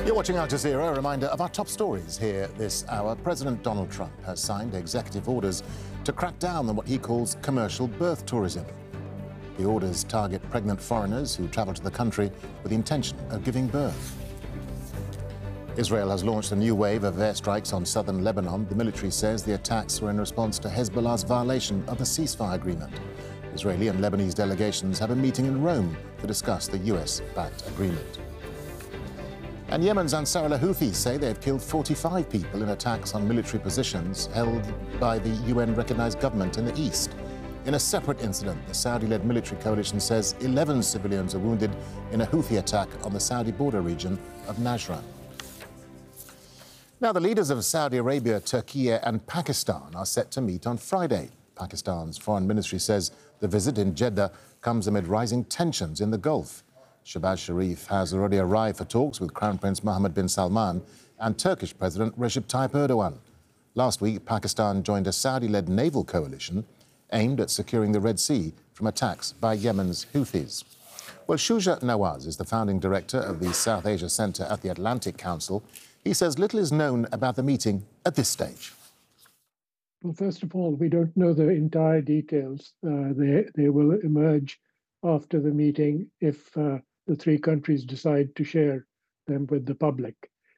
You're watching Al Jazeera. A reminder of our top stories here this hour. President Donald Trump has signed executive orders to crack down on what he calls commercial birth tourism. The orders target pregnant foreigners who travel to the country with the intention of giving birth. Israel has launched a new wave of airstrikes on southern Lebanon. The military says the attacks were in response to Hezbollah's violation of the ceasefire agreement. Israeli and Lebanese delegations have a meeting in Rome to discuss the US-backed agreement. And Yemen's Ansarullah Houthis say they have killed 45 people in attacks on military positions held by the UN-recognized government in the east. In a separate incident, the Saudi-led military coalition says 11 civilians are wounded in a Houthi attack on the Saudi border region of Najran. Now, the leaders of Saudi Arabia, Turkey and Pakistan are set to meet on Friday. Pakistan's foreign ministry says the visit in Jeddah comes amid rising tensions in the Gulf. Shehbaz Sharif has already arrived for talks with Crown Prince Mohammed bin Salman and Turkish President Recep Tayyip Erdogan. Last week, Pakistan joined a Saudi-led naval coalition aimed at securing the Red Sea from attacks by Yemen's Houthis. Well, Shuja Nawaz is the founding director of the South Asia Centre at the Atlantic Council. He says little is known about the meeting at this stage. Well, first of all, we don't know the entire details. They will emerge after the meeting if the three countries decide to share them with the public.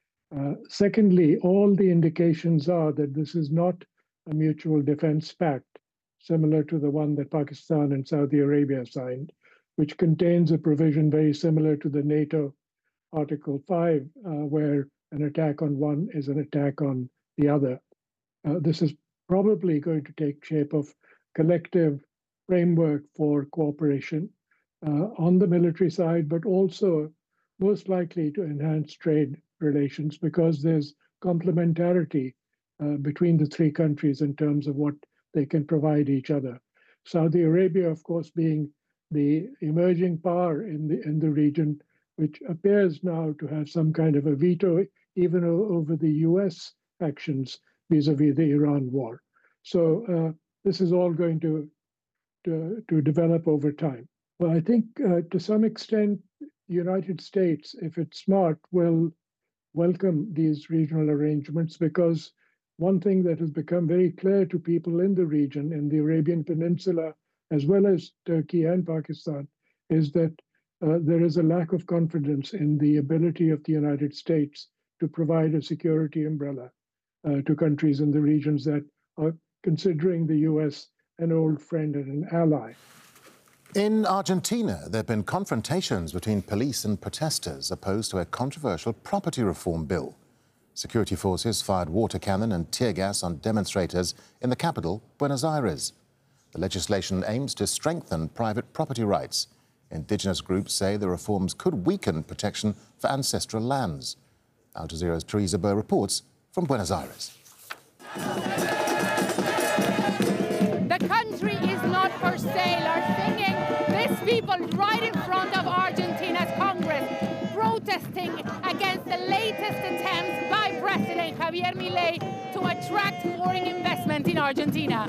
Secondly, all the indications are that this is not a mutual defense pact, similar to the one that Pakistan and Saudi Arabia signed, which contains a provision very similar to the NATO Article 5, where an attack on one is an attack on the other. This is probably going to take shape of collective framework for cooperation on the military side, but also most likely to enhance trade relations because there's complementarity between the three countries in terms of what they can provide each other. Saudi Arabia, of course, being the emerging power in the region, which appears now to have some kind of a veto even over the US actions vis-a-vis the Iran war. So this is all going to develop over time. Well, I think to some extent, the United States, if it's smart, will welcome these regional arrangements because one thing that has become very clear to people in the region, in the Arabian Peninsula, as well as Turkey and Pakistan, is that there is a lack of confidence in the ability of the United States to provide a security umbrella to countries in the regions that are considering the US an old friend and an ally. In Argentina, there have been confrontations between police and protesters opposed to a controversial property reform bill. Security forces fired water cannon and tear gas on demonstrators in the capital, Buenos Aires. The legislation aims to strengthen private property rights. Indigenous groups say the reforms could weaken protection for ancestral lands. Al Jazeera's Teresa Burr reports from Buenos Aires. The country is not for sale, are singing these people right in front of Argentina's Congress, protesting against the latest attempts by President Javier Milei to attract foreign investment in Argentina.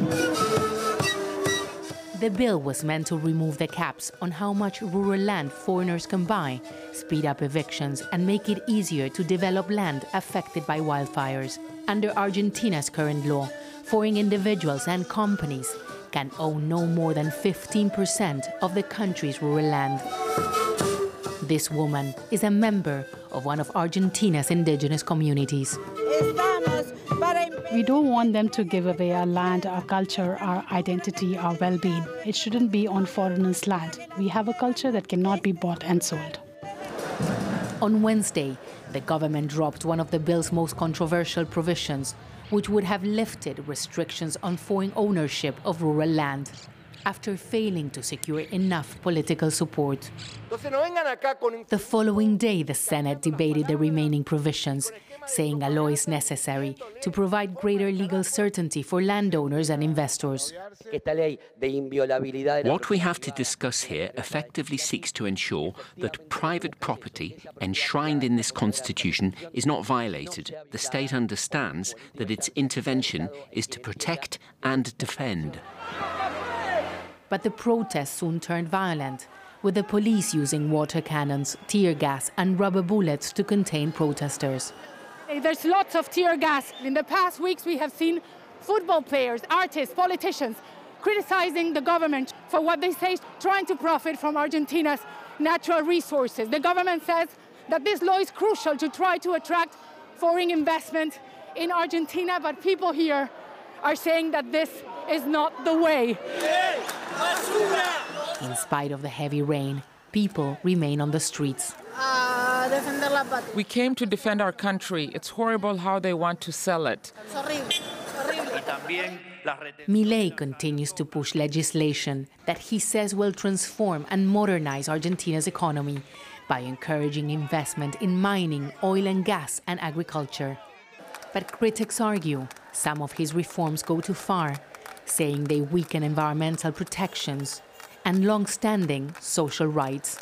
The bill was meant to remove the caps on how much rural land foreigners can buy, speed up evictions, and make it easier to develop land affected by wildfires. Under Argentina's current law, foreign individuals and companies can own no more than 15% of the country's rural land. This woman is a member of one of Argentina's indigenous communities. We don't want them to give away our land, our culture, our identity, our well-being. It shouldn't be on foreigners' land. We have a culture that cannot be bought and sold. On Wednesday, the government dropped one of the bill's most controversial provisions, which would have lifted restrictions on foreign ownership of rural land, after failing to secure enough political support. The following day, the Senate debated the remaining provisions, saying a law is necessary to provide greater legal certainty for landowners and investors. What we have to discuss here effectively seeks to ensure that private property enshrined in this constitution is not violated. The state understands that its intervention is to protect and defend. But the protests soon turned violent with the police using water cannons, tear gas and rubber bullets to contain protesters. There's lots of tear gas. In the past weeks, we have seen football players, artists, politicians criticizing the government for what they say is trying to profit from Argentina's natural resources. The government says that this law is crucial to try to attract foreign investment in Argentina, but people here are saying that this is not the way. In spite of the heavy rain, people remain on the streets. We came to defend our country. It's horrible how they want to sell it. Milei continues to push legislation that he says will transform and modernize Argentina's economy by encouraging investment in mining, oil and gas, and agriculture. But critics argue some of his reforms go too far, saying they weaken environmental protections and long-standing social rights.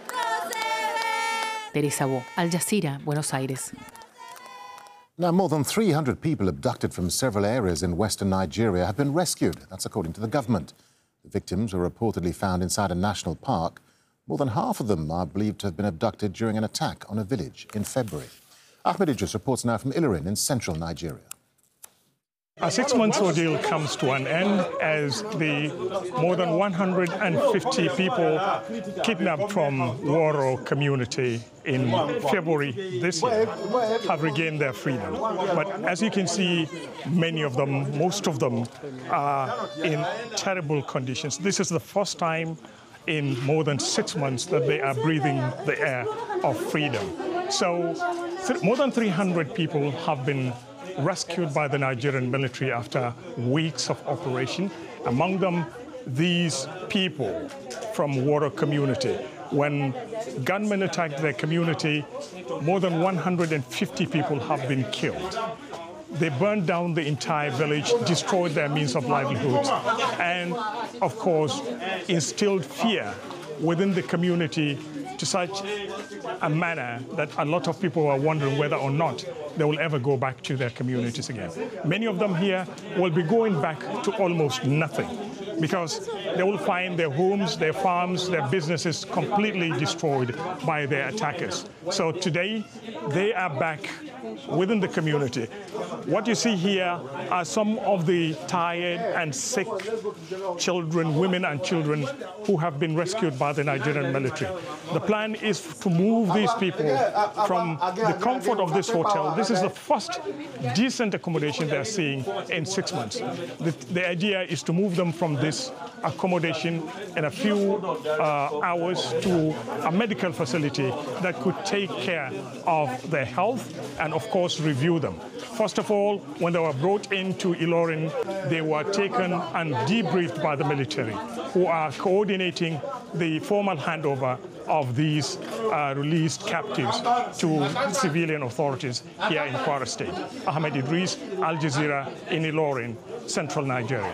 Teresa Bo, Al Jazeera, Buenos Aires. Now, more than 300 people abducted from several areas in western Nigeria have been rescued. That's according to the government. The victims were reportedly found inside a national park. More than half of them are believed to have been abducted during an attack on a village in February. Ahmed Idris reports now from Ilorin in central Nigeria. A 6-month ordeal comes to an end as the more than 150 people kidnapped from Woro community in February this year have regained their freedom. But as you can see, many of them, most of them, are in terrible conditions. This is the first time in more than 6 months that they are breathing the air of freedom. So more than 300 people have been rescued by the Nigerian military after weeks of operation. Among them, these people from Woro community. When gunmen attacked their community, more than 150 people have been killed. They burned down the entire village, destroyed their means of livelihoods, and, of course, instilled fear within the community to such a manner that a lot of people are wondering whether or not they will ever go back to their communities again. Many of them here will be going back to almost nothing because they will find their homes, their farms, their businesses completely destroyed by their attackers. So today, they are back within the community. What you see here are some of the tired and sick children, women and children who have been rescued by the Nigerian military. The plan is to move these people from the comfort of this hotel. This is the first decent accommodation they're seeing in 6 months. The idea is to move them from this accommodation in a few hours to a medical facility that could take care of their health and, of course, review them. First of all, when they were brought into Ilorin, they were taken and debriefed by the military, who are coordinating the formal handover of these released captives to civilian authorities here in Kwara State. Ahmed Idris, Al Jazeera in Ilorin, central Nigeria.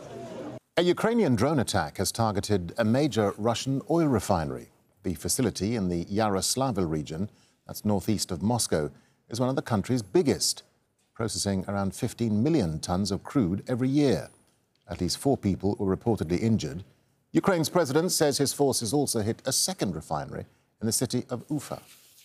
A Ukrainian drone attack has targeted a major Russian oil refinery. The facility in the Yaroslavl region, that's northeast of Moscow, is one of the country's biggest, processing around 15 million tons of crude every year. At least 4 people were reportedly injured. Ukraine's president says his forces also hit a second refinery in the city of Ufa.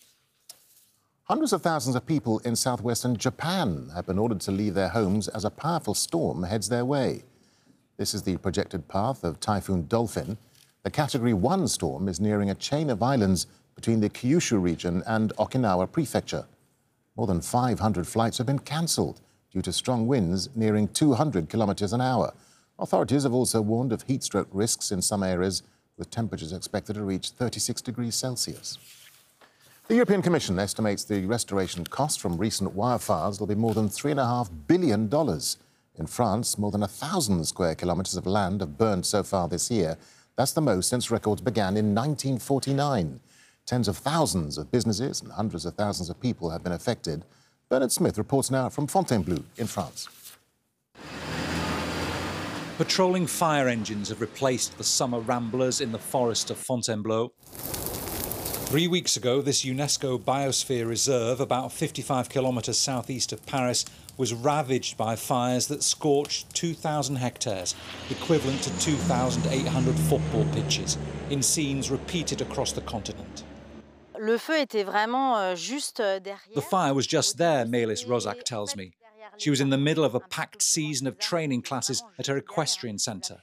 Hundreds of thousands of people in southwestern Japan have been ordered to leave their homes as a powerful storm heads their way. This is the projected path of Typhoon Dolphin. The Category 1 storm is nearing a chain of islands between the Kyushu region and Okinawa Prefecture. More than 500 flights have been cancelled due to strong winds nearing 200 kilometres an hour. Authorities have also warned of heat stroke risks in some areas, with temperatures expected to reach 36 degrees Celsius. The European Commission estimates the restoration cost from recent wildfires will be more than $3.5 billion. In France, more than 1,000 square kilometres of land have burned so far this year. That's the most since records began in 1949. Tens of thousands of businesses and hundreds of thousands of people have been affected. Bernard Smith reports now from Fontainebleau in France. Patrolling fire engines have replaced the summer ramblers in the forest of Fontainebleau. 3 weeks ago, this UNESCO Biosphere Reserve, about 55 kilometres southeast of Paris, was ravaged by fires that scorched 2,000 hectares, equivalent to 2,800 football pitches, in scenes repeated across the continent. The fire was just there, Melis Rozak tells me. She was in the middle of a packed season of training classes at her equestrian centre.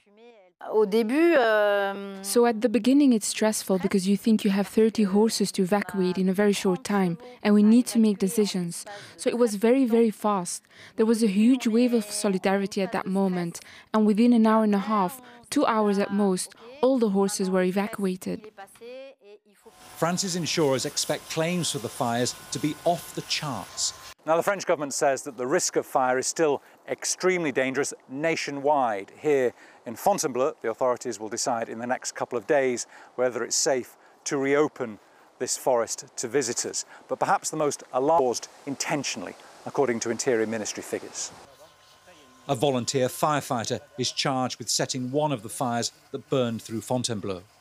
So at the beginning it's stressful because you think you have 30 horses to evacuate in a very short time and we need to make decisions. So it was very, very fast. There was a huge wave of solidarity at that moment, and within an hour and a half, 2 hours at most, all the horses were evacuated. France's insurers expect claims for the fires to be off the charts. Now, the French government says that the risk of fire is still extremely dangerous nationwide. Here in Fontainebleau, the authorities will decide in the next couple of days whether it's safe to reopen this forest to visitors. But perhaps the most alarming caused intentionally, according to Interior Ministry figures. A volunteer firefighter is charged with setting one of the fires that burned through Fontainebleau.